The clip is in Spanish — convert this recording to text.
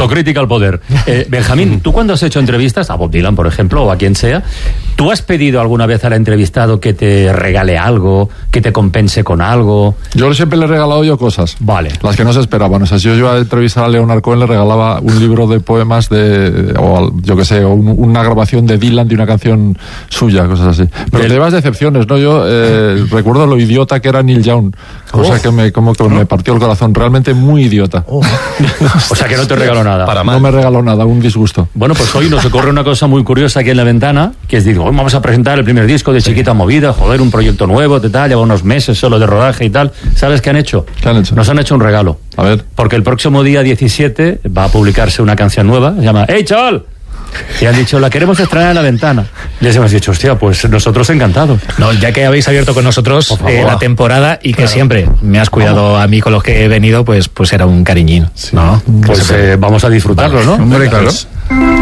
autocrítica al poder. Benjamín, tú cuando has hecho entrevistas, a Bob Dylan, por ejemplo, o a quien sea, ¿tú has pedido alguna vez al entrevistado que te regale algo, que te compense con algo? Yo siempre le he regalado yo cosas. Vale. Las que no se esperaban. O sea, si yo iba a entrevistar a Leonard Cohen, le regalaba un libro de poemas o yo que sé, una grabación de Dylan de una canción suya, cosas así. Pero te llevas decepciones, ¿no? Yo recuerdo lo idiota que era Neil Young, cosa que me partió el corazón. Realmente muy idiota. O sea, que no te regaló nada. No me regaló nada, un disgusto. Bueno, pues hoy nos ocurre una cosa muy curiosa aquí en La Ventana, que es, digo, hoy vamos a presentar el primer disco de Chiquita Movida, joder, un proyecto nuevo, lleva unos meses solo de rodaje y tal. ¿Sabes qué han hecho? ¿Qué han hecho? Nos han hecho un regalo. A ver. Porque el próximo día 17 va a publicarse una canción nueva, se llama ¡Hey, chaval! Y han dicho, la queremos estrenar en La Ventana. Les hemos dicho, hostia, pues nosotros encantados. No, ya que habéis abierto con nosotros la temporada y que siempre me has cuidado a mí con los que he venido, pues era un cariñín, ¿no? Pues vamos a disfrutarlo, ¿no? Hombre, claro.